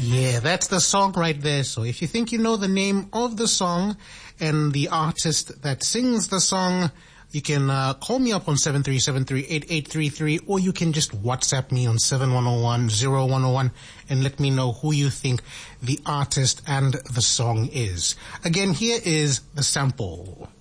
Yeah, that's the song right there. So if you think you know the name of the song and the artist that sings the song, you can call me up on 73738833, or you can just WhatsApp me on 71010101 and let me know who you think the artist and the song is. Again, here is the sample.